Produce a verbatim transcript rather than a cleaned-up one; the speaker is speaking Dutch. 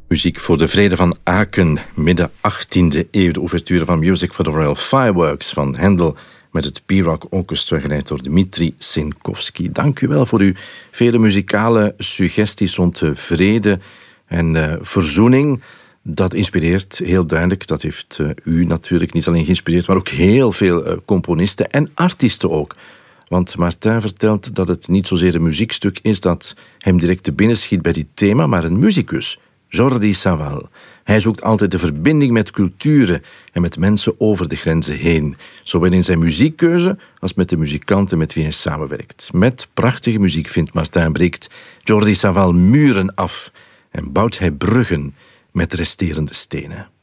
Muziek voor de Vrede van Aken, midden achttiende eeuw. De ouverture van Music for the Royal Fireworks van Handel met het P-Rock Orchestra geleid door Dmitri Sinkovsky. Dank u wel voor uw vele muzikale suggesties rond de vrede en uh, verzoening. Dat inspireert heel duidelijk. Dat heeft uh, u natuurlijk niet alleen geïnspireerd, maar ook heel veel uh, componisten en artiesten ook. Want Martin vertelt dat het niet zozeer een muziekstuk is dat hem direct te binnen schiet bij dit thema, maar een muzikus, Jordi Savall. Hij zoekt altijd de verbinding met culturen en met mensen over de grenzen heen. Zowel in zijn muziekkeuze als met de muzikanten met wie hij samenwerkt. Met prachtige muziek, vindt Martin, breekt Jordi Savall muren af en bouwt hij bruggen met resterende stenen.